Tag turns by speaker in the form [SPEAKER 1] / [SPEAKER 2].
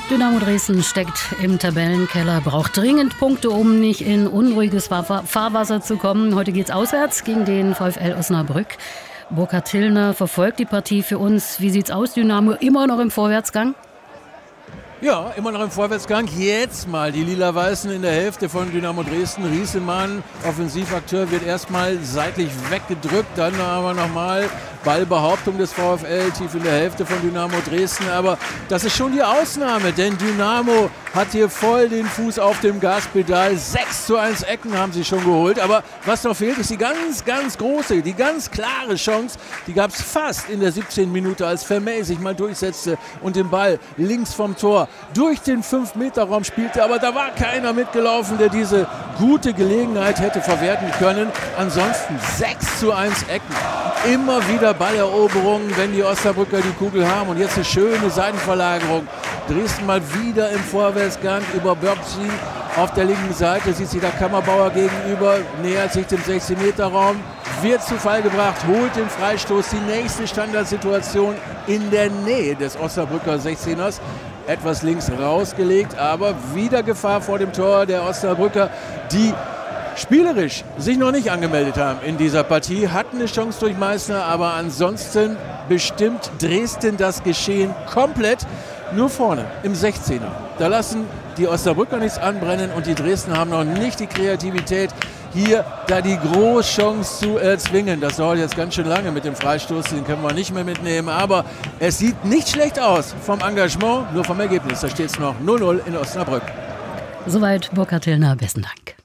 [SPEAKER 1] Dynamo Dresden steckt im Tabellenkeller, braucht dringend Punkte, um nicht in unruhiges Fahrwasser zu kommen. Heute geht's auswärts gegen den VfL Osnabrück. Burkhard Tillner verfolgt die Partie für uns. Wie sieht's aus, Dynamo? Immer noch im Vorwärtsgang?
[SPEAKER 2] Ja, immer noch im Vorwärtsgang. Jetzt mal die Lila-Weißen in der Hälfte von Dynamo Dresden. Riesemann, Offensivakteur, wird erstmal seitlich weggedrückt. Dann aber nochmal Ballbehauptung des VfL tief in der Hälfte von Dynamo Dresden. Aber das ist schon die Ausnahme, denn Dynamo hat hier voll den Fuß auf dem Gaspedal. 6:1 Ecken haben sie schon geholt. Aber was noch fehlt, ist die ganz, ganz große, die ganz klare Chance. Die gab es fast in der 17. Minute, als Vermey sich mal durchsetzte und den Ball links vom Tor durch den 5-Meter-Raum spielte. Aber da war keiner mitgelaufen, der diese gute Gelegenheit hätte verwerten können. Ansonsten 6:1 Ecken. Immer wieder Balleroberungen, wenn die Osnabrücker die Kugel haben. Und jetzt eine schöne Seitenverlagerung. Dresden mal wieder im Vorwärtsgang über Börbsi auf der linken Seite. Sieht sich der Kammerbauer gegenüber, nähert sich dem 16-Meter-Raum, wird zu Fall gebracht, holt den Freistoß. Die nächste Standardsituation in der Nähe des Osnabrücker 16ers. Etwas links rausgelegt, aber wieder Gefahr vor dem Tor der Osnabrücker, die spielerisch sich noch nicht angemeldet haben in dieser Partie, hatten eine Chance durch Meissner, aber ansonsten bestimmt Dresden das Geschehen komplett. Nur vorne im 16er. Da lassen die Osnabrücker nichts anbrennen und die Dresden haben noch nicht die Kreativität, hier da die Großchance zu erzwingen. Das dauert jetzt ganz schön lange mit dem Freistoß, den können wir nicht mehr mitnehmen. Aber es sieht nicht schlecht aus vom Engagement, nur vom Ergebnis. Da steht es noch 0:0 in Osnabrück.
[SPEAKER 1] Soweit Burkhard Tillner, besten Dank.